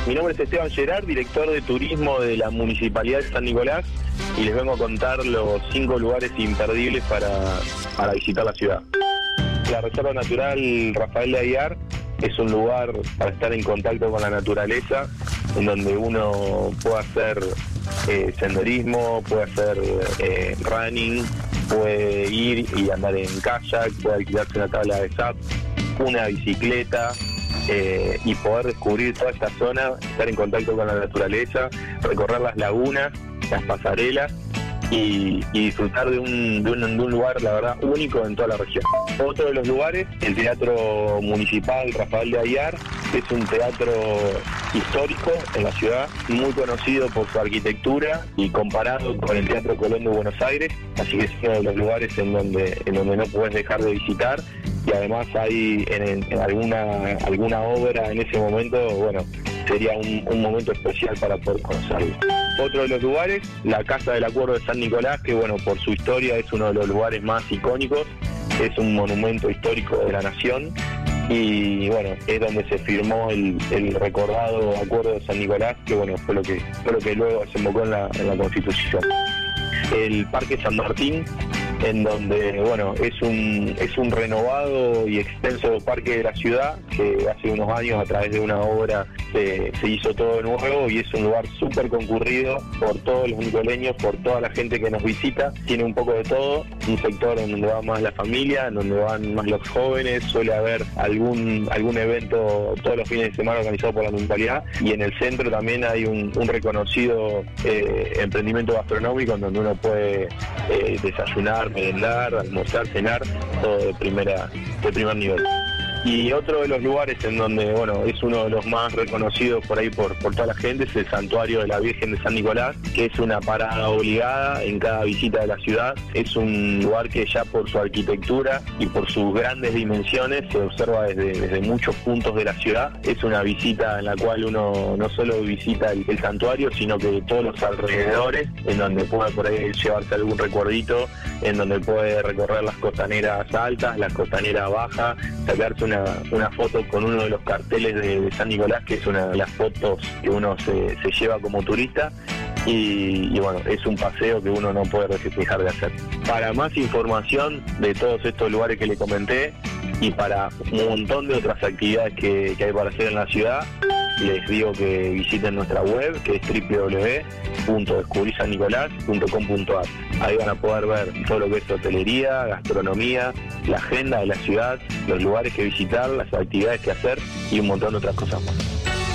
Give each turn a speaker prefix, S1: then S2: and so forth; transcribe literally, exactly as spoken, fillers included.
S1: Mi nombre es Esteban Gerard, director de turismo de la Municipalidad de San Nicolás, y les vengo a contar los cinco lugares imperdibles para, para visitar la ciudad. La Reserva Natural Rafael de Aguiar es un lugar para estar en contacto con la naturaleza, en donde uno puede hacer eh, senderismo, puede hacer eh, running, puede ir y andar en kayak, puede alquilarse una tabla de S U P, una bicicleta, eh, y poder descubrir toda esta zona, estar en contacto con la naturaleza, recorrer las lagunas, las pasarelas y, y disfrutar de un, de, un, de un lugar, la verdad, único en toda la región. Otro de los lugares, el Teatro Municipal Rafael de Aguiar, que es un teatro histórico en la ciudad, muy conocido por su arquitectura y comparado con el Teatro Colón de Buenos Aires, así que es uno de los lugares en donde, en donde no puedes dejar de visitar, y además hay en, en alguna, alguna obra en ese momento, bueno, sería un, un momento especial para poder conocerlo. Otro de los lugares, la Casa del Acuerdo de San Nicolás, que bueno, por su historia es uno de los lugares más icónicos, es un monumento histórico de la nación, y bueno, es donde se firmó el, el recordado Acuerdo de San Nicolás, que bueno, fue lo que, fue lo que luego desembocó en la, en la Constitución. El Parque San Martín, en donde bueno, es un es un renovado y extenso parque de la ciudad, que hace unos años a través de una obra se, se hizo todo de nuevo, y es un lugar súper concurrido por todos los nicoleños, por toda la gente que nos visita. Tiene un poco de todo, un sector en donde va más la familia, en donde van más los jóvenes, suele haber algún algún evento todos los fines de semana organizado por la municipalidad, y en el centro también hay un, un reconocido eh, emprendimiento gastronómico en donde uno puede eh, desayunar, merendar, almorzar, cenar, todo de primera, de primer nivel. Y otro de los lugares en donde, bueno, es uno de los más reconocidos por ahí por, por toda la gente, es el Santuario de la Virgen de San Nicolás, que es una parada obligada en cada visita de la ciudad. Es un lugar que ya por su arquitectura y por sus grandes dimensiones se observa desde, desde muchos puntos de la ciudad. Es una visita en la cual uno no solo visita el, el santuario, sino que todos los alrededores, en donde puede por ahí llevarse algún recuerdito, en donde puede recorrer las costaneras altas, las costaneras bajas, sacarse una una foto con uno de los carteles de, de San Nicolás, que es una de las fotos que uno se, se lleva como turista, y, y bueno, es un paseo que uno no puede dejar de hacer. Para más información de todos estos lugares que le comenté, y para un montón de otras actividades que, que hay para hacer en la ciudad, les digo que visiten nuestra web, que es doble u doble u doble u punto descubrir san nicolás punto com punto a r. Ahí van a poder ver todo lo que es hotelería, gastronomía, la agenda de la ciudad, los lugares que visitar, las actividades que hacer y un montón de otras cosas más.